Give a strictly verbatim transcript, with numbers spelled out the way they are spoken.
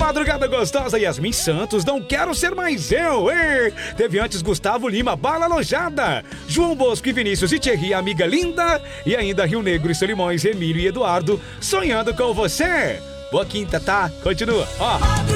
madrugada gostosa, Yasmin Santos, não quero ser mais eu, hein? Teve antes Gustavo Lima, Bala Alojada, João Bosco e Vinícius e Thierry, Amiga Linda, e ainda Rio Negro e Solimões, Emílio e Eduardo, sonhando com você. Boa quinta, tá? Continua, ó.